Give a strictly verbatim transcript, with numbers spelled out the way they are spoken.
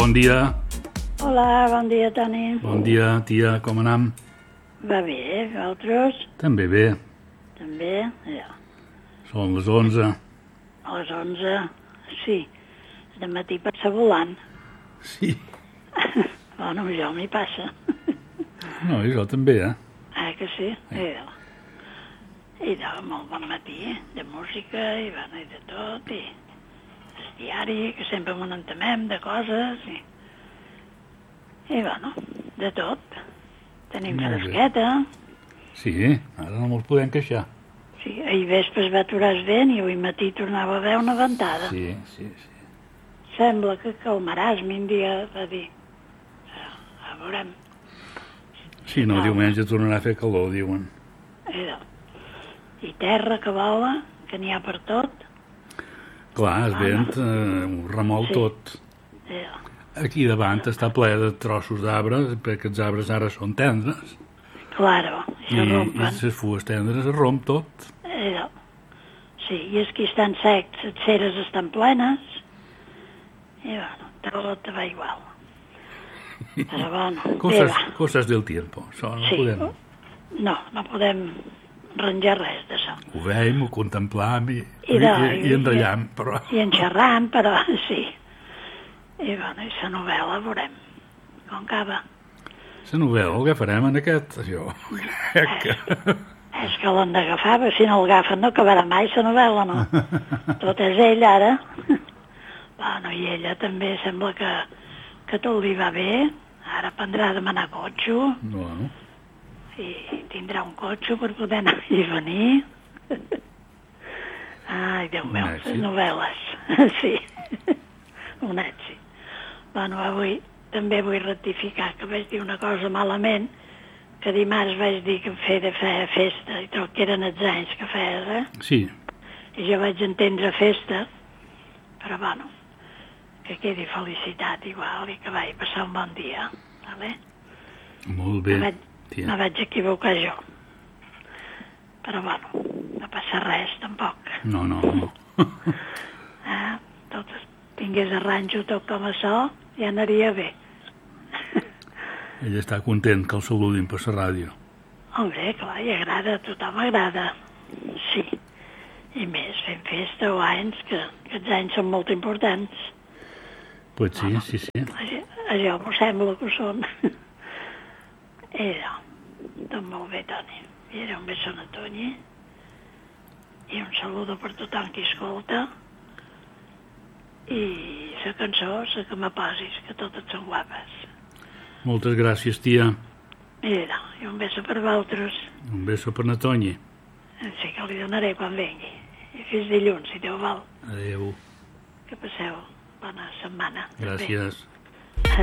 bon dia. Hola, bon dia, Toni. Bon dia, tia, com anam? Va bé, vosaltres? També bé. També? Ja. Són les onze. A les onze, sí. De matí passa volant. Sí. Bueno, jo m'hi passa. No, i jo també, eh? Ah, que sí? Sí. I de molt bon matí, de música, i, bueno, i de tot, i el diari, que sempre m'ho entamem de coses, i... I, bueno, de tot. Tenim Molt bé. fresqueta. Sí, ara no mos podem queixar. Sí, ahir vespre es va aturar el vent i avui matí tornava a haver una ventada. Sí, sí, sí. Sembla que calmaràs, min dia va dir. Ja veurem. Sí, no, diumenge tornarà a fer calor, diuen. I, I terra que vola, que n'hi ha per tot. Clar, el vent eh, ho remou Sí. tot. I, Aquí davant està ple de trossos d'arbres, perquè els arbres ara són tendres, claro, i, se i rompen. les fues tendres es romp tot. I, sí, i els que estan secs, les ceres estan plenes. I, bueno, tot va igual. Però, bueno, Coses, bé, va. coses del tiempo, això no Sí. podem... No, no podem ranger res d'això. Ho veiem, ho contemplem i, i, I de- i, i enrellam, però... I en xerram, però sí. I, bueno, i la novel·la veurem com acaba. La novel·la, el agafarem en aquest, això. Que... És que l'han d'agafar, perquè si no l'agafen no acabarà mai la novel·la, no? Tot és ell, ara. Bueno, i ella també sembla que, que tot li va bé. Ara aprendrà a demanar cotxe Bueno, i tindrà un cotxe per poder anar i venir. Ai, Déu meu, Un èxit. les novel·les. Sí, un èxit. Bueno, avui també vull rectificar que vaig dir una cosa malament, que dimarts vaig dir que em feia feia festa i tot, que eren els anys que feies, eh? sí, I jo vaig entendre festa, però bueno, que quedi felicitat igual i que vagi passar un bon dia, vale? molt bé, Me vaig, tia. me vaig equivocar jo. Però bueno, no passa res tampoc. No, no, no. Eh? Tot tingués arranjo tot com això, ja anaria bé. Ell està content que el saludin per la ràdio. Hombre, clar, i agrada, a tothom agrada. Sí. I més, fent festa o anys, que aquests anys són molt importants. Pues sí, sí, sí. Això, això m'ho sembla que ho són. Era, tot molt bé, Toni. I era un beso a Toni. I un saludo per tothom qui escolta. I la cançó, la que me posis, que totes són guapes. Moltes gràcies, tia. Mira, i un beso per vosaltres. Un beso per na Toni. Sí que li donaré quan vengui. I fins dilluns, si Déu vol. Adéu. Que passeu bona setmana. Gràcies.